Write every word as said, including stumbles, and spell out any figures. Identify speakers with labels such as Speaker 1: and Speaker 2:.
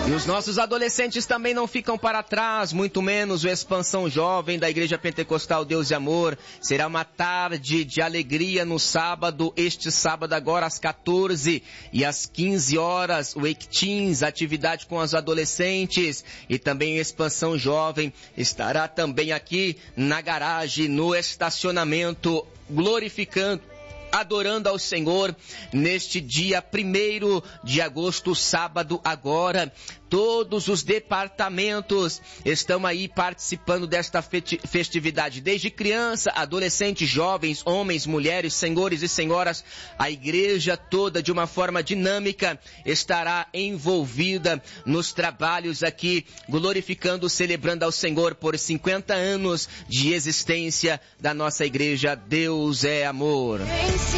Speaker 1: E os nossos adolescentes também não ficam para trás, muito menos o Expansão Jovem da Igreja Pentecostal Deus e Amor. Será uma tarde de alegria no sábado, este sábado agora às quatorze e às quinze horas, o Wake Teens, atividade com os adolescentes, e também o Expansão Jovem estará também aqui na garagem, no estacionamento, glorificando, adorando ao Senhor neste dia primeiro de agosto, sábado agora. Todos os departamentos estão aí participando desta festividade, desde criança, adolescentes, jovens, homens, mulheres, senhores e senhoras. A igreja toda, de uma forma dinâmica, estará envolvida nos trabalhos aqui, glorificando, celebrando ao Senhor por cinquenta anos de existência da nossa igreja. Deus é amor.